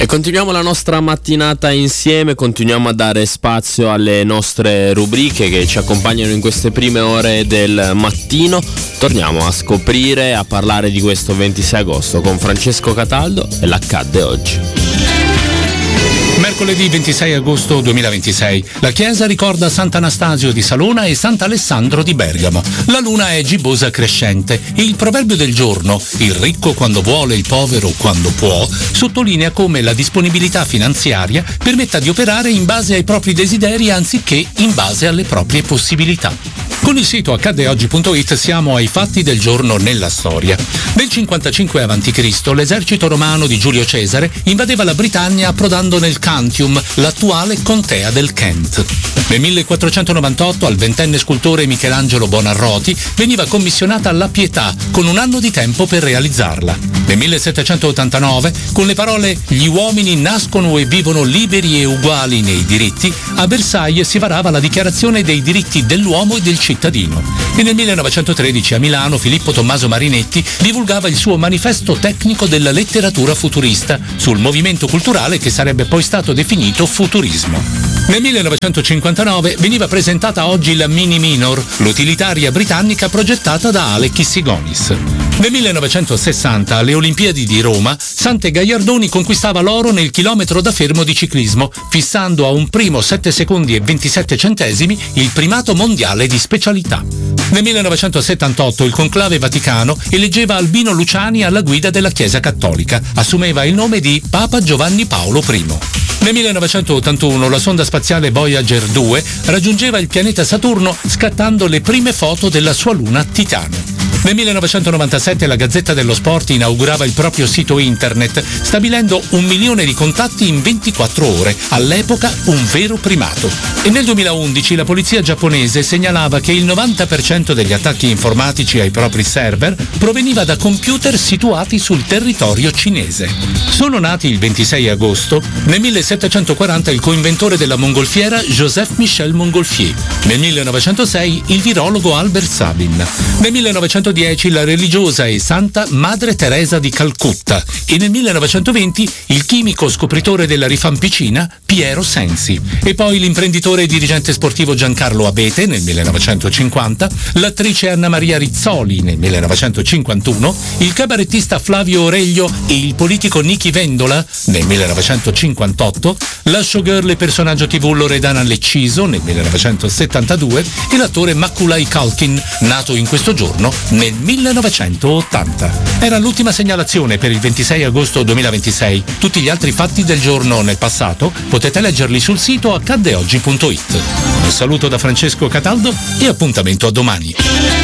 E continuiamo la nostra mattinata insieme, continuiamo a dare spazio alle nostre rubriche che ci accompagnano in queste prime ore del mattino. Torniamo a scoprire, a parlare di questo 26 agosto con Francesco Cataldo e l'accadde oggi. Mercoledì 26 agosto 2026. La chiesa ricorda Sant'Anastasio di Salona e Sant'Alessandro di Bergamo. La luna è gibbosa crescente e il proverbio del giorno, il ricco quando vuole, il povero quando può, sottolinea come la disponibilità finanziaria permetta di operare in base ai propri desideri anziché in base alle proprie possibilità. Con il sito accaddeoggi.it siamo ai fatti del giorno nella storia. Nel 55 a.C. l'esercito romano di Giulio Cesare invadeva la Britannia approdando nel Cantium, l'attuale contea del Kent. Nel 1498 al ventenne scultore Michelangelo Buonarroti veniva commissionata La Pietà con un anno di tempo per realizzarla. Nel 1789, con le parole «Gli uomini nascono e vivono liberi e uguali nei diritti», a Versailles si varava la dichiarazione dei diritti dell'uomo e del cittadino. E nel 1913 a Milano Filippo Tommaso Marinetti divulgava il suo manifesto tecnico della letteratura futurista sul movimento culturale che sarebbe poi stato definito futurismo. Nel 1959 veniva presentata oggi la Mini Minor, l'utilitaria britannica progettata da Alec Issigonis. Nel 1960 alle Olimpiadi di Roma, Sante Gaiardoni conquistava l'oro nel chilometro da fermo di ciclismo, fissando a un primo 7 secondi e 27 centesimi il primato mondiale di specialità. Nel 1978 il Conclave Vaticano eleggeva Albino Luciani alla guida della Chiesa Cattolica. Assumeva il nome di Papa Giovanni Paolo I. Nel 1981 la sonda spaziale Voyager 2 raggiungeva il pianeta Saturno scattando le prime foto della sua luna Titano. Nel 1997 la Gazzetta dello Sport inaugurava il proprio sito internet, stabilendo 1 milione di contatti in 24 ore, all'epoca un vero primato. E nel 2011 la polizia giapponese segnalava che il 90% degli attacchi informatici ai propri server proveniva da computer situati sul territorio cinese. Sono nati il 26 agosto, nel 1740 il coinventore della mongolfiera Joseph Michel Montgolfier, nel 1906 il virologo Albert Sabin, nel 1910 la religiosa e santa Madre Teresa di Calcutta e nel 1920 il chimico scopritore della rifampicina Piero Sensi e poi l'imprenditore e dirigente sportivo Giancarlo Abete nel 1950, l'attrice Anna Maria Rizzoli nel 1951, il cabarettista Flavio Oreglio e il politico Nichi Vendola nel 1958, la showgirl e personaggio TV Loredana Lecciso nel 1972 e l'attore Macaulay Culkin, nato in questo giorno nel 1980. Era l'ultima segnalazione per il 26 agosto 2026. Tutti gli altri fatti del giorno nel passato potete leggerli sul sito accaddeoggi.it. Un saluto da Francesco Cataldo e appuntamento a domani.